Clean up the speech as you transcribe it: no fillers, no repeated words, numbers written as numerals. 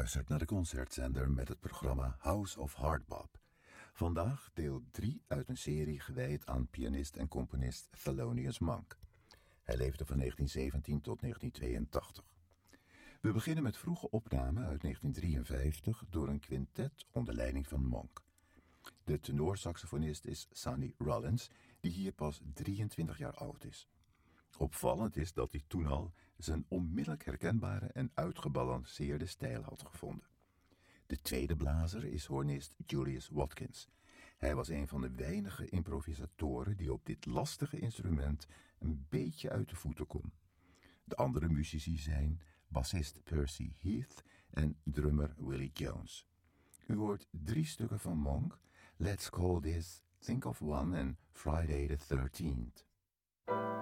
luistert naar de concertzender met het programma House of Hardbop. Vandaag deel 3 uit een serie gewijd aan pianist en componist Thelonious Monk. Hij leefde van 1917 tot 1982. We beginnen met vroege opnamen uit 1953 door een quintet onder leiding van Monk. De tenorsaxofonist is Sonny Rollins, die hier pas 23 jaar oud is. Opvallend is dat hij toen al zijn onmiddellijk herkenbare en uitgebalanceerde stijl had gevonden. De tweede blazer is hoornist Julius Watkins. Hij was een van de weinige improvisatoren die op dit lastige instrument een beetje uit de voeten kon. De andere muzici zijn bassist Percy Heath en drummer Willie Jones. U hoort 3 stukken van Monk: Let's Call This, Think of One en Friday the 13th.